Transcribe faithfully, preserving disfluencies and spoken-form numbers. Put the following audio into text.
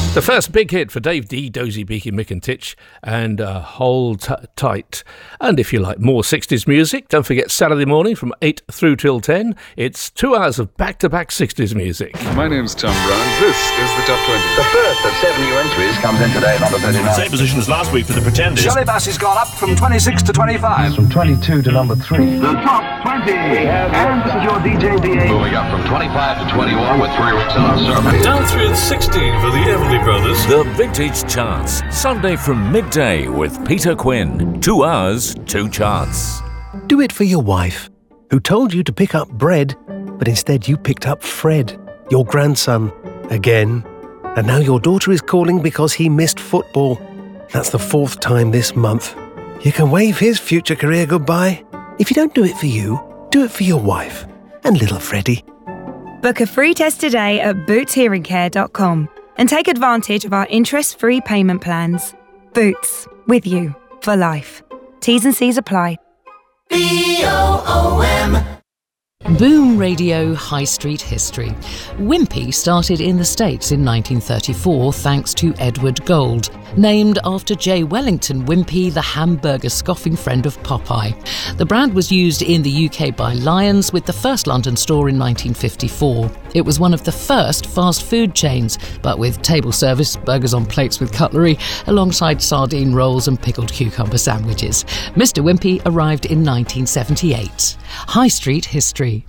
The first big hit for Dave D, Dozy, Beaky, Mick and Titch, and uh, Hold t- Tight. And if you like more sixties music, don't forget Saturday morning from eight through till ten. It's two hours of back-to-back sixties music. My name's Tom Brown. This is the Top twenty. The first of seven new entries comes in today at number thirty-nine. Same position as last week for the Pretenders. Shirley Bassey's gone up from twenty-six to twenty-five. From twenty-two to number three. The Top twenty. And this is your D J D A. Moving up from twenty-five to twenty-one with three weeks on our survey. Down three and sixteen for the Everly Brothers. The Vintage Charts, Sunday from midday with Peter Quinn. Two hours, two charts. Do it for your wife, who told you to pick up bread, but instead you picked up Fred, your grandson, again. And now your daughter is calling because he missed football. That's the fourth time this month. You can wave his future career goodbye. If you don't do it for you, do it for your wife and little Freddie. Book a free test today at boots hearing care dot com and take advantage of our interest-free payment plans. Boots, with you for life. T's and C's apply. B O O M. Boom Radio High Street History. Wimpy started in the States in nineteen thirty-four thanks to Edward Gold, named after J. Wellington Wimpy, the hamburger-scoffing friend of Popeye. The brand was used in the U K by Lions with the first London store in nineteen fifty-four. It was one of the first fast food chains, but with table service, burgers on plates with cutlery, alongside sardine rolls and pickled cucumber sandwiches. Mister Wimpy arrived in nineteen seventy-eight. High Street History.